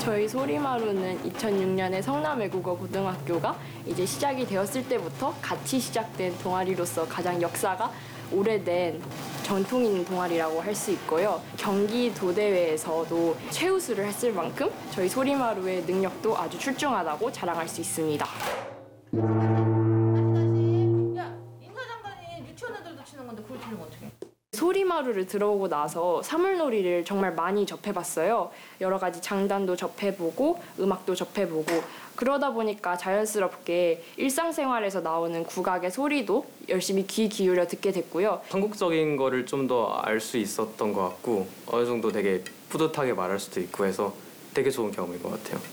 저희 소리마루는 2006년에 성남외국어고등학교가 이제 시작이 되었을 때부터 같이 시작된 동아리로서 가장 역사가 오래된 전통 있는 동아리라고 할 수 있고요. 경기도대회에서도 최우수를 했을 만큼 저희 소리마루의 능력도 아주 출중하다고 자랑할 수 있습니다. 다시. 야, 인사장관이 유치원 애들도 치는 건데 그걸 들으면 어떡해? 소리마루를 들어오고 나서 사물놀이를 정말 많이 접해봤어요. 여러 가지 장단도 접해보고 음악도 접해보고 그러다 보니까 자연스럽게 일상생활에서 나오는 국악의 소리도 열심히 귀 기울여 듣게 됐고요. 한국적인 거를 좀 더 알 수 있었던 것 같고 어느 정도 되게 뿌듯하게 말할 수도 있고 해서 되게 좋은 경험인 것 같아요.